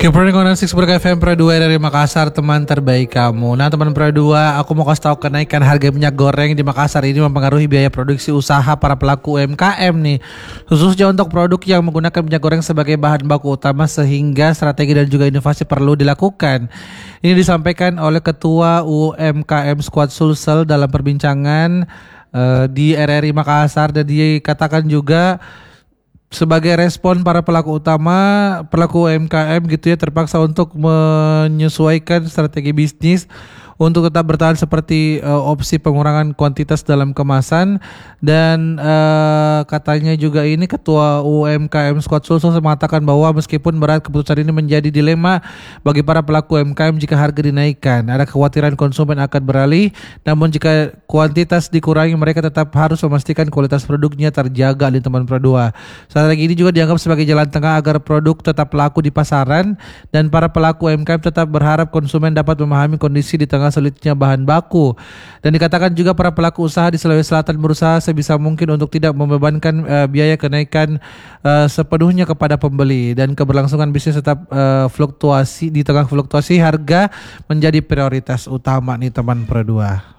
Keeping on 6 FM Pro 2 dari Makassar, teman terbaik kamu. Nah teman Pro 2, aku mau kasih tahu kenaikan harga minyak goreng di Makassar ini mempengaruhi biaya produksi usaha para pelaku UMKM nih. Khususnya untuk produk yang menggunakan minyak goreng sebagai bahan baku utama, sehingga strategi dan juga inovasi perlu dilakukan. Ini disampaikan oleh Ketua UMKM Squad Sulsel dalam perbincangan di RRI Makassar, dan dikatakan juga sebagai respon para pelaku UMKM gitu ya, terpaksa untuk menyesuaikan strategi bisnis untuk tetap bertahan, seperti opsi pengurangan kuantitas dalam kemasan. Dan katanya juga ini Ketua UMKM Squad Sulsel mengatakan bahwa meskipun berat, keputusan ini menjadi dilema bagi para pelaku UMKM. Jika harga dinaikkan, ada kekhawatiran konsumen akan beralih, namun jika kuantitas dikurangi, mereka tetap harus memastikan kualitas produknya terjaga di teman Pro 2. Strategi ini juga dianggap sebagai jalan tengah agar produk tetap laku di pasaran, dan para pelaku UMKM tetap berharap konsumen dapat memahami kondisi di tengah sulitnya bahan baku. Dan dikatakan juga para pelaku usaha di Sulawesi Selatan berusaha sebisa mungkin untuk tidak membebankan biaya kenaikan sepenuhnya kepada pembeli, dan keberlangsungan bisnis tetap fluktuasi di tengah fluktuasi harga menjadi prioritas utama nih teman Pro 2.